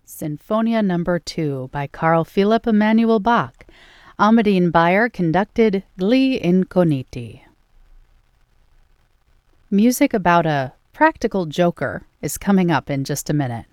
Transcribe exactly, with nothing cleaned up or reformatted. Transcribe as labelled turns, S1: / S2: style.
S1: Sinfonia Number two by Carl Philipp Emanuel Bach. Amadine Bayer conducted Gli Incogniti. Music about a practical joker is coming up in just a minute.